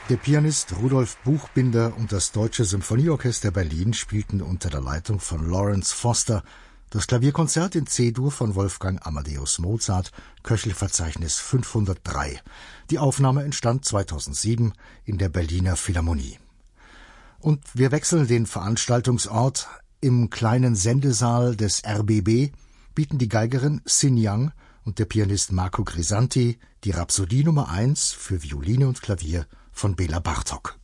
Der Pianist Rudolf Buchbinder und das Deutsche Symphonieorchester Berlin spielten unter der Leitung von Lawrence Foster das Klavierkonzert in C-Dur von Wolfgang Amadeus Mozart, Köchelverzeichnis 503. Die Aufnahme entstand 2007 in der Berliner Philharmonie. Und wir wechseln den Veranstaltungsort. Im kleinen Sendesaal des RBB bieten die Geigerin Xin Yang und der Pianist Marco Grisanti die Rhapsodie Nummer 1 für Violine und Klavier von Bela Bartok.